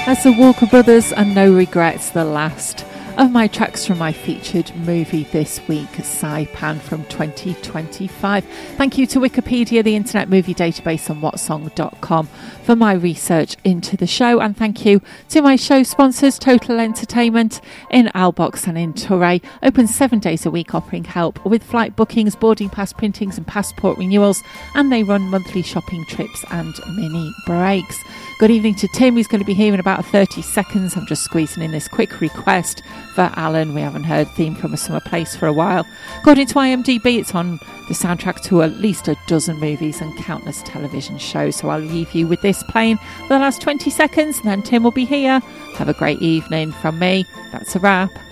That's the Walker Brothers and No Regrets, the last of my tracks from my featured movie this week, Saipan from 2025. Thank you to Wikipedia, the Internet Movie Database, and whatsong.com for my research into the show, and thank you to my show sponsors, Total Entertainment in Albox and in Torre, open 7 days a week, offering help with flight bookings, boarding pass printings and passport renewals, and they run monthly shopping trips and mini breaks. Good evening to Tim, who's going to be here in about 30 seconds. I'm just squeezing in this quick request for Alan. We haven't heard Theme from a Summer Place for a while. According to IMDb, it's on the soundtrack to at least a dozen movies and countless television shows. So I'll leave you with this playing for the last 20 seconds, and then Tim will be here. Have a great evening from me. That's a wrap.